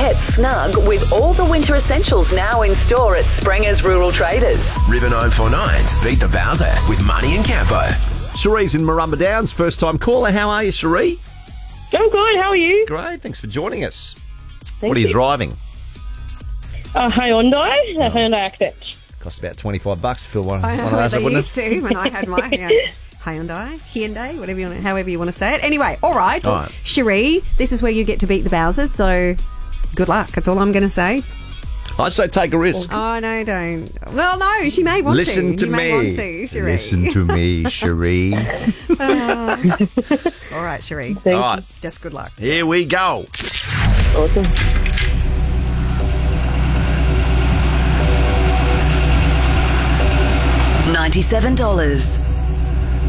Get snug with all the winter essentials now in store at Sprenger's Rural Traders. River 949 Beat the Bowser with Money and Campo. Cherie's in Marumba Downs, first time caller. How are you, Cherie? I'm good. How are you? Great, thanks for joining us. Thank What are you you. driving? A Hyundai Accent. Cost about $25 to fill one I know of what those, they wouldn't used it? to when I had my Hyundai, however you want to say it. Anyway, all right. All right. Cherie, this is where you get to beat the Bowsers, so good luck. That's all I'm going to say. I'd say take a risk. Oh, no, don't. Well, no, she may want Listen to you me. may want to, Cherie. Listen to me, Cherie. All right, Cherie. All right, Just good luck. here we go. Awesome. $97.